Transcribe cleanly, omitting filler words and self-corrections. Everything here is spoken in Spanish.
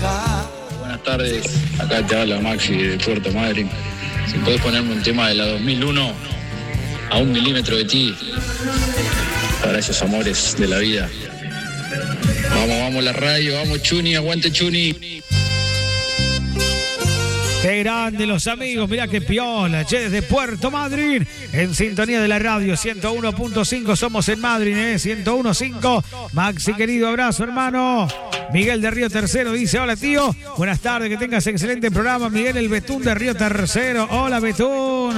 Buenas tardes, acá te habla Maxi de Puerto Madryn. Si podés ponerme un tema de la 2001, a 1 milímetro de ti, para esos amores de la vida. Vamos la radio, vamos Chuni, aguante Chuni. Qué grande los amigos, mirá qué piola, che, desde Puerto Madryn, en sintonía de la radio 101.5, somos en Madryn, 101.5. Maxi, querido, abrazo, hermano. Miguel de Río Tercero dice, hola tío, buenas tardes, que tengas excelente programa. Miguel el Betún de Río Tercero, hola Betún.